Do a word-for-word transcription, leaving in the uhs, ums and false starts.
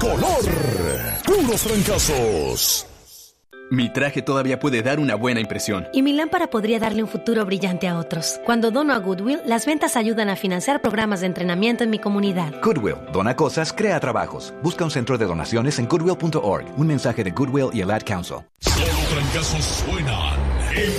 color, puros trancazos. Mi traje todavía puede dar una buena impresión. Y mi lámpara podría darle un futuro brillante a otros. Cuando dono a Goodwill, las ventas ayudan a financiar programas de entrenamiento en mi comunidad. Goodwill, dona cosas, crea trabajos. Busca un centro de donaciones en goodwill punto org. Un mensaje de Goodwill y el Ad Council. Solo trancazos suenan en